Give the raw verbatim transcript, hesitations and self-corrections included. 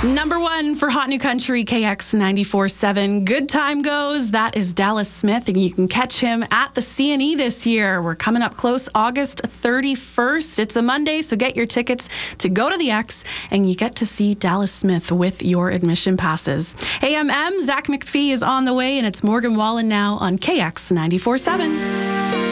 Number one for Hot New Country, K X ninety-four point seven. Good Time Goes. That is Dallas Smith, and you can catch him at the C and E this year. We're coming up close, August thirty-first. It's a Monday, so get your tickets to go to the X, and you get to see Dallas Smith with your admission passes. A M M, Zach McPhee is on the way, and it's Morgan Wallen now on K X ninety-four point seven.